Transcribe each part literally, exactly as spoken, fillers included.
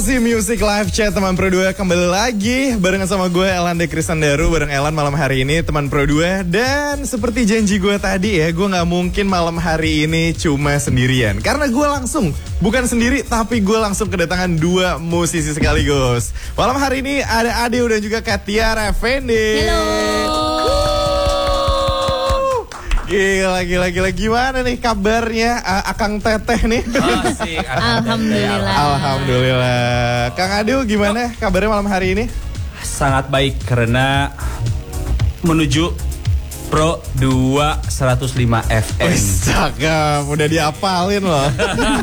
Masih Music Live Chat teman Pro dua kembali lagi barengan sama gue Elan De Kristandaru. Bareng Elan malam hari ini teman Pro dua. Dan seperti janji gue tadi ya, gue gak mungkin malam hari ini cuma sendirian. Karena gue langsung, bukan sendiri tapi gue langsung kedatangan dua musisi sekaligus. Malam hari ini ada Adeo dan juga Katiara Effendi. Halo. Gila, gila, gila. Gimana nih kabarnya uh, Akang Teteh nih? Oh, sih, Alhamdulillah. Alhamdulillah. Kang Adeo gimana kabarnya malam hari ini? Sangat baik karena menuju Pro dua seratus lima F M. Wih, cakep. Udah diapalin loh.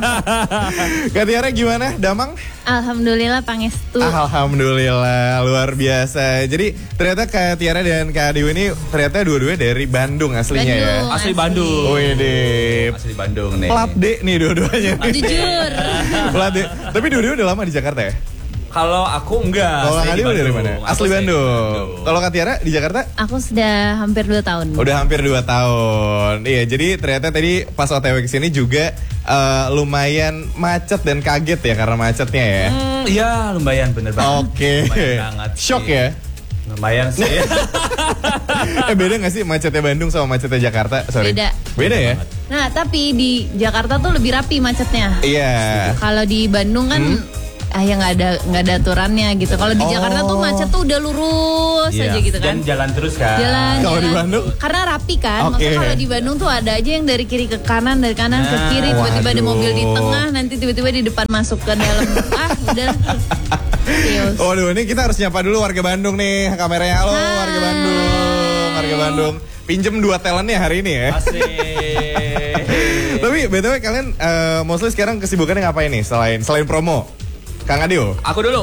Katiara gimana? Damang? Alhamdulillah pangestu. Alhamdulillah, luar biasa. Jadi ternyata Katiara dan Kak Adeo ini ternyata dua-duanya dari Bandung aslinya Bandung, ya. Asli asli. Bandung. Wih deh. Asli Bandung nih. Plat D nih dua-duanya. Jujur. Plat D. Tapi dua-duanya udah lama di Jakarta ya? Kalau aku enggak. Kalau Kak saya di Adeo dari Bandung. mana? Aku Asli saya di Bandung. Kalau Katiara di Jakarta? Aku sudah hampir dua tahun. Udah hampir dua tahun. Iya, jadi ternyata tadi pas O T W kesini juga uh, lumayan macet dan kaget ya karena macetnya ya. Hmm, iya lumayan bener banget. Oke. Lumayan banget sih. Shock ya? Lumayan sih. eh beda gak sih macetnya Bandung sama macetnya Jakarta? Sorry. Beda. Beda ya? Nah, tapi di Jakarta tuh lebih rapi macetnya. Iya. Kalau di Bandung kan Hmm? ah ya nggak ada nggak ada aturannya gitu. Kalau di Oh. Jakarta tuh macet tuh udah lurus Iya. aja gitu kan. Dan jalan terus kan. Jalan. Kalau di jalan. Bandung? Karena rapi kan. Oke. Maksudnya kalau di Bandung tuh ada aja yang dari kiri ke kanan, dari kanan ke Nah, kiri, tiba-tiba ada waduh. mobil di tengah, nanti tiba-tiba di depan masuk ke dalam. ah, udah. Chaos. Waduh, ini kita harus nyapa dulu warga Bandung nih kameranya. Halo Hai. warga Bandung, warga Bandung. Pinjem dua talentnya hari ini ya. Asik. Tapi B T W kalian uh, mostly sekarang kesibukannya ngapain nih selain selain promo? Kang Adeo? Aku dulu.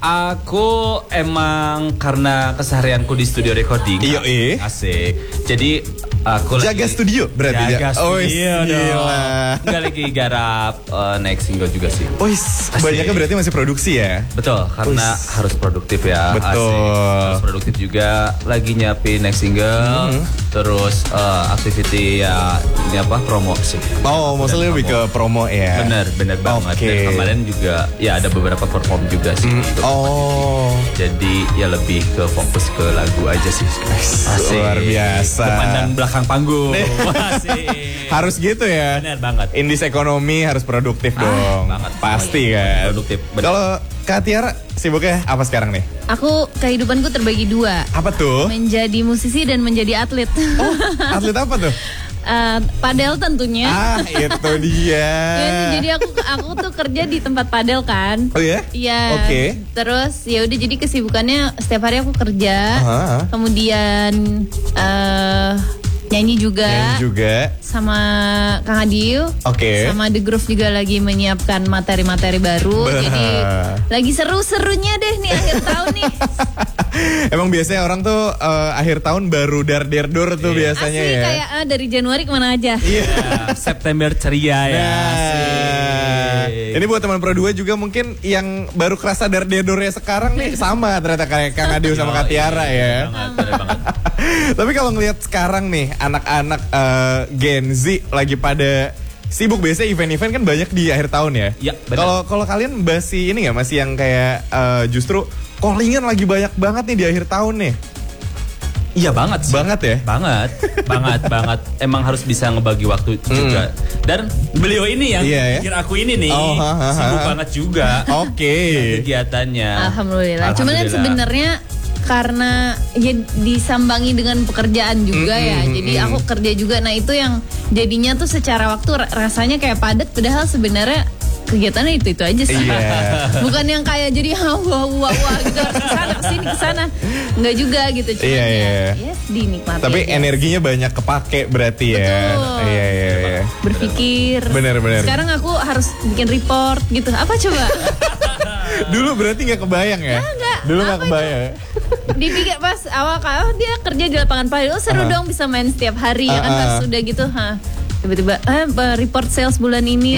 Aku emang karena keseharianku di studio recording. Iya, iya. Asik. Jadi aku Jaga lagi, studio berarti ya? Jaga Oh, studio dong. gila. Enggak lagi garap uh, next single juga sih. Oh, banyaknya berarti masih produksi ya? Betul, karena Uish. harus produktif ya. Betul. Asik. Harus produktif juga. Lagi nyiapin next single. Mhm. Terus uh, activity ya ini apa promo sih. Oh, maksudnya lebih ke promo ya? Bener, bener banget. Oke. Dan kemarin juga ya ada beberapa perform juga sih. Mm, gitu. oh. Jadi ya lebih ke fokus ke lagu aja sih. Asik. Luar biasa. Depan dan belakang panggung. Asik. Harus gitu ya? Bener banget. Indis ekonomi harus produktif Ah, dong. banget. Pasti Oh, iya. kan. Produktif, bener. Kalau Kak Tiara sibuknya apa sekarang nih? Aku kehidupanku terbagi dua. Apa tuh? Menjadi musisi dan menjadi atlet. Oh, atlet apa tuh? Eh, padel tentunya. Ah, itu dia. Ya, jadi aku aku tuh kerja di tempat padel kan. Oh ya? Iya. Oke. Terus ya udah jadi kesibukannya setiap hari aku kerja. Aha, aha. Kemudian eh nyanyi juga. Yang juga. Sama Kang Adeo. Oke. Sama The Groove juga lagi menyiapkan materi-materi baru. Bah. Jadi lagi seru-serunya deh nih akhir tahun nih. Emang biasanya orang tuh eh, akhir tahun baru dar der dor tuh Iya. biasanya Asli ya. kayak ah, dari Januari kemana aja. Iya. Ya, September ceria ya. Nah, Asik. ini buat teman Pro dua juga mungkin yang baru kerasa dar der dornya sekarang nih sama ternyata kayak Kang Adeo sama Kak Tiara ya. Bener banget, bener banget. Tapi kalau ngelihat sekarang nih anak-anak eh, Gen Z lagi pada sibuk, biasanya event-event kan banyak di akhir tahun ya. Iya, benar. Kalau kalau kalian masih ini nggak, masih yang kayak eh, justru callingan lagi banyak banget nih di akhir tahun nih. Iya banget sih. Banget ya? Banget, banget, banget. Emang harus bisa ngebagi waktu juga. Dan beliau ini yang Iya, ya? pikir aku ini nih Oh, ha, ha, sibuk ha. banget juga Oke. kegiatannya. Alhamdulillah. Cuman kan Alhamdulillah. sebenarnya karena ya disambangi dengan pekerjaan juga Mm, ya. mm, Jadi mm. aku kerja juga. Nah itu yang jadinya tuh secara waktu ra- rasanya kayak padat. Padahal sebenarnya kegiatannya itu itu aja sih. Iya. Bukan yang kayak jadi wah wah wah wah gitu harus kesana kesini kesana. Enggak juga gitu. Cuman Iya, ya, iya. ya dinikmati. Tapi aja. energinya banyak kepake berarti ya. Betul. Iya iya iya. Berpikir. Bener, bener. Sekarang aku harus bikin report gitu. Apa coba? Dulu berarti nggak kebayang ya? Enggak. Dulu nggak Apa kebayang. ya? Dipikir pas awal kalau dia kerja di lapangan padel, oh seru Uh-huh. dong bisa main setiap hari ya kan. Uh-uh. Pas sudah gitu, ha tiba-tiba eh report sales bulan ini.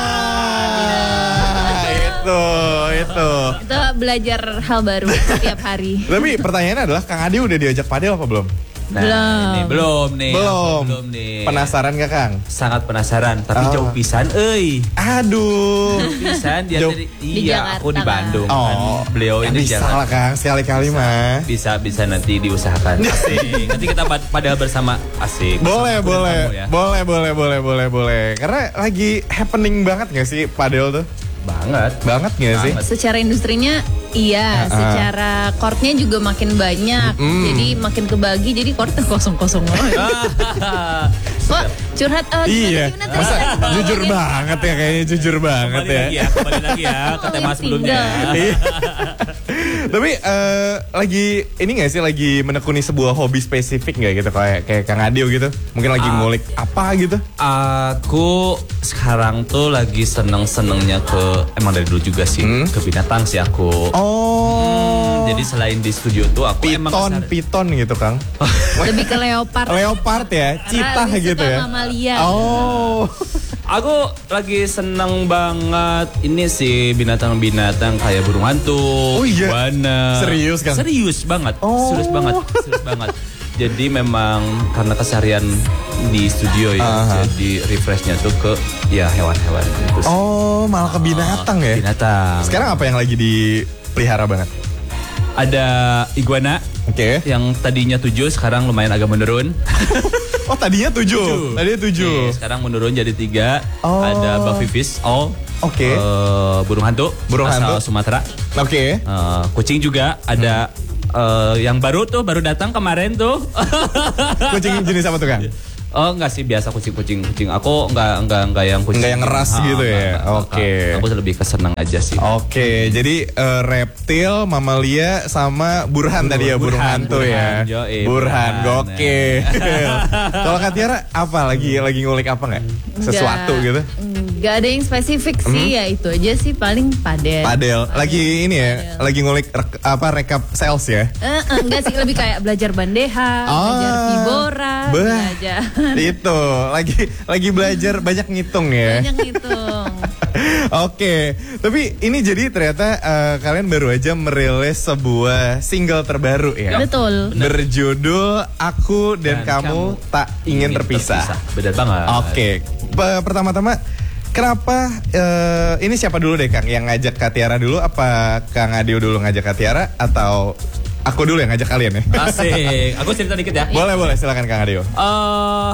Nah, itu itu. Itu belajar hal baru setiap hari. Tapi pertanyaannya adalah Kang Adi udah diajak padel apa belum? Nah, Belum. ini belum nih. Belum. Aku belum nih. Penasaran gak Kang? Sangat penasaran, tapi Oh. jauh pisan euy. Aduh. Jauh pisan dia Jauh. dari Di iya, aku di Jakarta, Bandung. Oh, kan. Beliau ya ini di bisa Jakarta. lah Kang, sekali-kali mah. Bisa bisa nanti diusahakan. Asik. Nanti kita pad- padahal bersama asik. Boleh, Bersama boleh, kamu ya. boleh, boleh, boleh, boleh, boleh. Karena lagi happening banget gak sih padel tuh? Banget. Banget gak sih? Banget. Secara industrinya iya, Uh-uh. secara courtnya juga makin banyak. Jadi makin kebagi, jadi courtnya kosong-kosong banget. Kok curhat oh, Iya, gimana, gimana, masa tadi? jujur banget ya, kayaknya jujur banget Kembali ya. lagi ya, kembali lagi ya ke tema yang sebelumnya. single. Iya. Tapi eh, lagi ini gak sih lagi menekuni sebuah hobi spesifik gak gitu kayak kayak Kang Adio gitu? Mungkin lagi Ah. ngulik apa gitu? Aku sekarang tuh lagi seneng-senengnya ke emang dari dulu juga sih Hmm? ke binatang sih aku. Oh. Jadi selain di studio tuh aku emang piton, kesana- piton gitu Kang. Lebih ke leopard. Leopard ya, citah lebih gitu suka ya. mamalia. Oh. Aku lagi seneng banget ini sih binatang-binatang kayak burung hantu, Oh iya? iguana. Serius, Kang? Serius banget, Oh. serius banget, serius banget. Jadi memang karena keseharian di studio ya, Aha. jadi refreshnya tuh ke ya hewan-hewan itu sih. Oh, malah ke binatang ya. Binatang. Sekarang apa yang lagi dipelihara banget? Ada iguana Oke. yang tadinya tujuh sekarang lumayan agak menurun. Oh, tadinya tujuh. Tadinya tujuh. Nih, sekarang menurun jadi tiga. Oh. Ada buffyfish, oh, Oke. eh, burung hantu, Burung asal hantu. Sumatera. Oke. Eh, kucing juga ada eh, yang baru tuh baru datang kemarin tuh. Kucing jenis apa tuh Kang? Oh enggak sih biasa kucing-kucing kucing. Aku enggak enggak enggak yang kucing. Enggak yang ras Ah, gitu enggak, ya? enggak, enggak. Oke. Aku lebih kesenang aja sih. Oke, jadi eh, reptil, mamalia, sama burhan tadi ya, burung Burhan, hantu ya. burhan, yoi, Burhan, burhan. gokil. Kalau Kak Tiara apa lagi lagi ngulik apa nggak? Sesuatu Nggak- gitu? Nggak ada yang spesifik sih, ya itu aja sih paling padel. Padel. Lagi ini ya, lagi ngulik rek- apa rekap sales ya? Eh, eh, enggak sih, lebih kayak belajar bandeha, belajar Ah, vibora, bah. belajar Itu lagi lagi belajar banyak ngitung ya. banyak ngitung. Oke, tapi ini jadi ternyata eh, kalian baru aja merilis sebuah single terbaru ya. Betul. Berjudul Aku dan, Dan Kamu, Kamu Tak Ingin Terpisah. Benar banget. Oke, Pe- pertama-tama kenapa eh, ini siapa dulu deh Kang yang ngajak Kak Tiara dulu? Apa Kang Adio dulu ngajak Kak Tiara atau aku dulu yang ngajak kalian ya? Asik. Aku cerita dikit ya. Boleh boleh silakan Kang Adio. Eh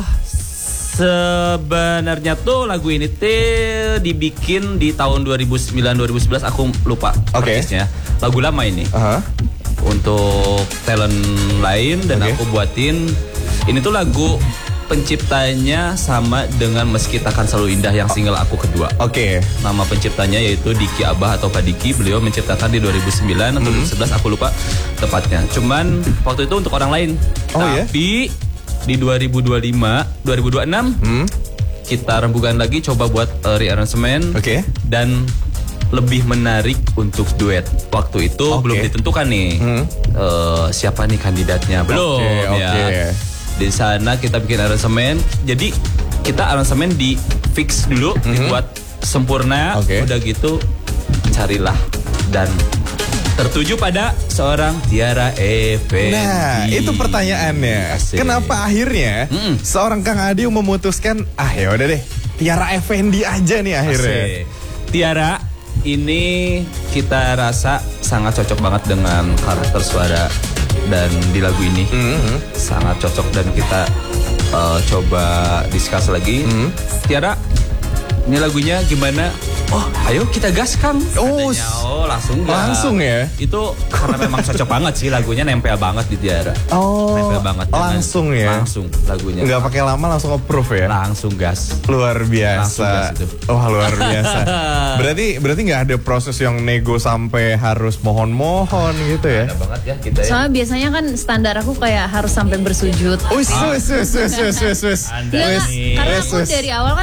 sebenarnya tuh lagu ini tuh dibikin di tahun dua ribu sembilan dua ribu sebelas aku lupa Oke. persisnya. Lagu lama ini. Aha. Untuk talent lain dan Oke. aku buatin ini tuh lagu penciptanya sama dengan Meski Takkan Selalu Indah yang single aku kedua. Oke. Nama penciptanya yaitu Diki Abah atau Pak Diki. Beliau menciptakan di dua ribu sembilan atau dua ribu sebelas aku lupa tepatnya. Cuman waktu itu untuk orang lain. Oh, ya? Tapi di dua ribu dua puluh lima, dua ribu dua puluh enam Hmm. kita rembukan lagi coba buat uh, rearrangement Oke. dan lebih menarik untuk duet. Waktu itu Oke. belum ditentukan nih Hmm. uh, siapa nih kandidatnya belum Oke, ya. oke. Di sana kita bikin aransemen. Jadi kita aransemen di fix dulu, dibuat sempurna. Hmm. Oke. Udah gitu carilah dan tertuju pada seorang Tiara Effendi. Nah, itu pertanyaannya. Asik. Kenapa akhirnya Mm-mm. seorang Kang Adio memutuskan, ah ya udah deh, Tiara Effendi aja nih akhirnya. Asik. Tiara ini kita rasa sangat cocok banget dengan karakter suara dan di lagu ini Mhm. sangat cocok dan kita uh, coba discuss lagi. Mhm. Tiara, ini lagunya gimana? Oh, ayo kita gas Kang. Oh, Katanya, oh langsung gas. langsung ya? Itu karena memang cocok banget sih lagunya, nempel banget di Tiara. Oh, Nempel banget. dengan- langsung ya? Langsung lagunya. Nggak pakai lama langsung approve ya? Langsung gas. Luar Langsung biasa. gas itu. Wah, luar biasa. berarti berarti nggak ada proses yang nego sampai harus mohon-mohon gitu ya? Ada banget ya kita ya. Soalnya biasanya kan standar aku kayak harus sampai bersujud. Wis, wis, wis, wis, wis, wis, wis. Anda Enggak, Wis, nih. karena wis, aku wis. dari awal kan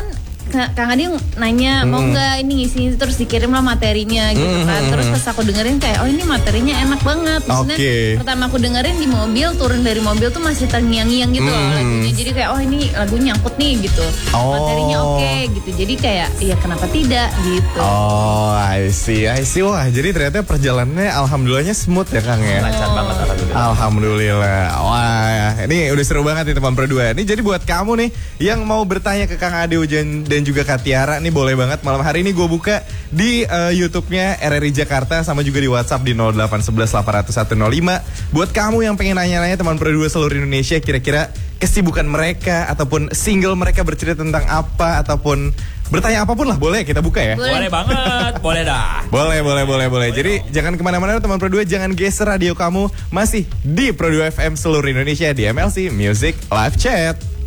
Ka- Kang Adi nanya mau nggak ini ngisi terus dikirim lah materinya gitu kan. Terus pas aku dengerin kayak oh ini materinya enak banget. Maksudnya Oke. pertama aku dengerin di mobil, turun dari mobil tuh masih terngiang-ngiang gitu loh lagunya. Jadi kayak oh ini lagu nyangkut nih gitu. Oh. Materinya oke gitu. Jadi kayak ya kenapa tidak gitu. Oh, I see, I see. Wah, jadi ternyata perjalanannya alhamdulillahnya smooth ya Kang ya. Lancar banget alhamdulillah. Alhamdulillah. Wah, ini udah seru banget nih teman berdua. Ini jadi buat kamu nih yang mau bertanya ke Kang Ade Ujan dan juga Kak Tiara nih boleh banget. Malam hari ini gue buka di uh, YouTube-nya R R I Jakarta sama juga di WhatsApp di nol delapan satu satu delapan nol satu nol lima. Buat kamu yang pengen nanya-nanya teman berdua seluruh Indonesia kira-kira kesibukan mereka ataupun single mereka bercerita tentang apa ataupun bertanya apapun lah boleh kita buka ya. Boleh. Boleh banget, boleh dah. Boleh, boleh, boleh, boleh. Jadi jangan kemana-mana teman Pro dua, jangan geser radio kamu. Masih di Pro dua F M seluruh Indonesia di M L C Music Live Chat.